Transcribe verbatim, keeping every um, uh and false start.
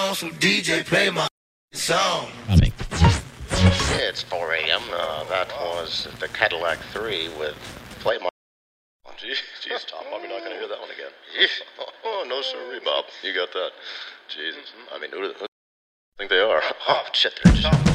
song, so D J play my song. Coming. It's four a.m. Uh, that was the Cadillac three with Play My... Oh, geez, geez, Tom, I'm not going to hear that one again. Oh, no sirree, Bob. You got that. Jesus. I mean, who do they think they are? Oh, shit, they're just...